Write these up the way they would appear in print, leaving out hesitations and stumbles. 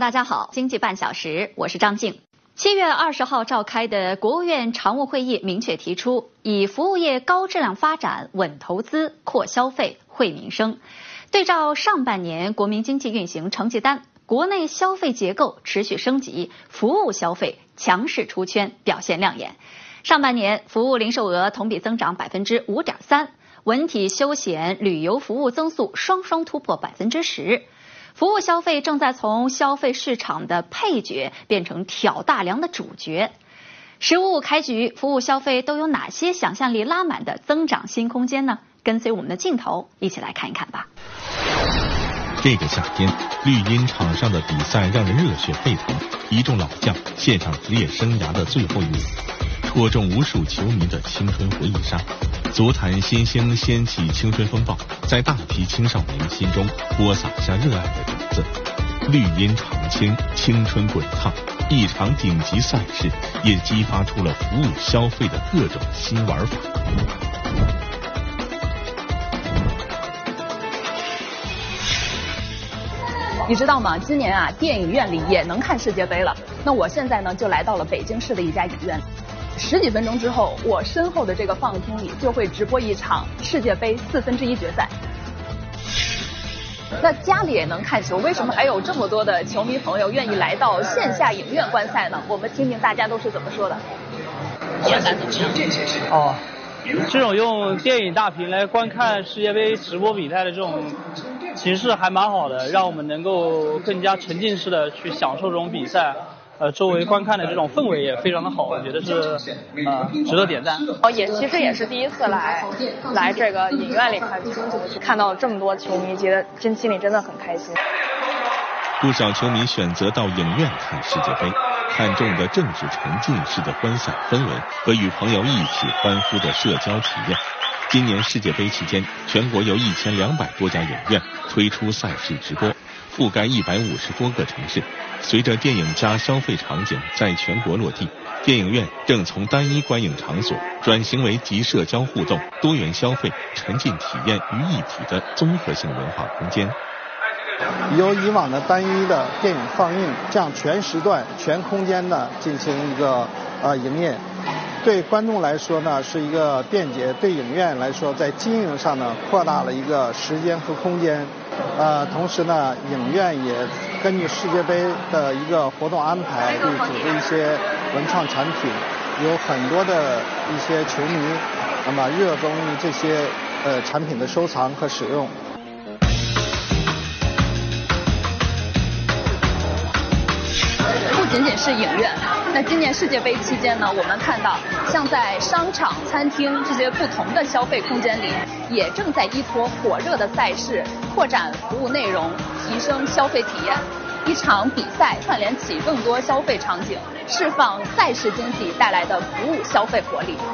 大家好，经济半小时，我是张静。7月20号召开的国务院常务会议明确提出，以服务业高质量发展稳投资、扩消费、惠民生。对照上半年国民经济运行成绩单，国内消费结构持续升级，服务消费强势出圈，表现亮眼。上半年服务零售额同比增长5.3%，文体休闲旅游服务增速双突破10%。服务消费正在从消费市场的配角变成挑大梁的主角。实务开局，服务消费都有哪些想象力拉满的增长新空间呢？跟随我们的镜头一起来看一看吧。 这个夏天，绿茵场上的比赛让人热血沸腾，一众老将献上职业生涯的最后一舞，戳中无数球迷的青春回忆杀。足坛新星掀起青春风暴，在大批青少年心中播撒下热爱的种子。绿茵常青，青春滚烫，一场顶级赛事也激发出了服务消费的各种新玩法。 你知道吗？今年电影院里也能看世界杯了。那我现在呢，就来到了北京市的一家影院。10几分钟之后，我身后的这个放映厅里就会直播一场世界杯1/4决赛。那家里也能看球，为什么还有这么多的球迷朋友愿意来到线下影院观赛呢？我们听听大家都是怎么说的。 这种用电影大屏来观看世界杯直播比赛的这种形式还蛮好的，让我们能够更加沉浸式的去享受这种比赛。周围观看的这种氛围也非常的好，我觉得是值得点赞。 其实也是第一次来这个影院里看球，看到这么多球迷，觉得心里真的很开心。 不少球迷选择到影院看世界杯，看重的正是沉浸式的观赛氛围和与朋友一起欢呼的社交体验。今年世界杯期间，全国有1200多家影院推出赛事直播，覆盖150多个城市。随着电影加消费场景在全国落地，电影院正从单一观影场所转型为集社交互动、多元消费、沉浸体验于一体的综合性文化空间。 由以往的单一的电影放映，这样全时段、全空间的进行一个营业，对观众来说呢是一个便捷，对影院来说在经营上呢扩大了一个时间和空间。同时呢，影院也根据世界杯的一个活动安排，会组织一些文创产品，有很多的一些球迷，那么热衷于这些产品的收藏和使用。 不仅仅是影院，那今年世界杯期间呢，我们看到像在商场、餐厅这些不同的消费空间里，也正在依托火热的赛事，扩展服务内容，提升消费体验。一场比赛串联起更多消费场景，释放赛事经济带来的服务消费活力。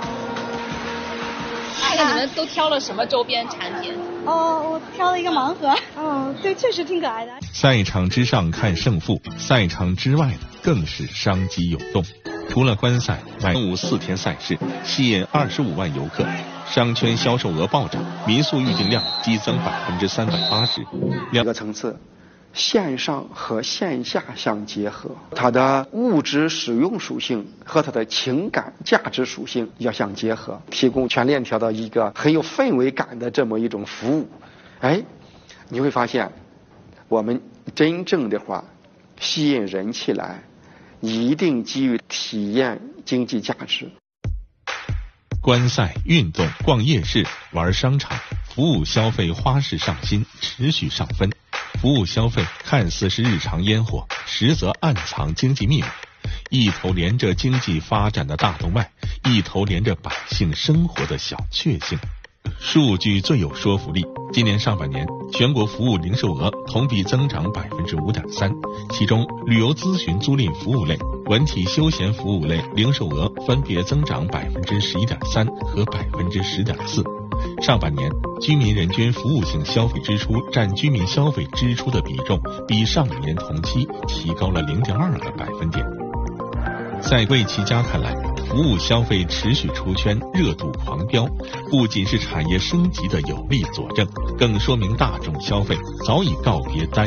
那你们都挑了什么周边产品？ 我挑了一个盲盒。对，确实挺可爱的。 赛场之上看胜负，赛场之外的更是商机涌动。除了观赛，满5 4天赛事吸引25万游客，商圈销售额暴涨，民宿预订量激增380%。 两个层次，线上和线下相结合，它的物质使用属性和它的情感价值属性要相结合，提供全链条的一个很有氛围感的这么一种服务。你会发现，我们真正的话吸引人气来，一定基于体验经济价值。 观赛、运动、逛夜市、玩商场，服务消费花式上新，持续上分。服务消费看似是日常烟火，实则暗藏经济密码，一头连着经济发展的大动脉，一头连着百姓生活的小确幸。数据最有说服力，今年上半年全国服务零售额同比增长5.3%，其中旅游咨询租赁服务类、文体休闲服务类零售额分别增长11.3%和10.4%。上半年居民人均服务性消费支出占居民消费支出的比重比上一年同期提高了0.2个百分点。在魏其家看来，服务消费持续出圈，热度狂飙，不仅是产业升级的有力佐证，更说明大众消费早已告别单